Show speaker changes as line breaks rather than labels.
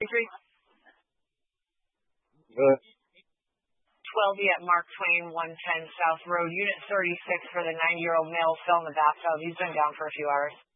Good.
12 at Mark Twain, 110 South Road, Unit 36 for the 90-year-old male still in the bathtub. He's been down for a few hours.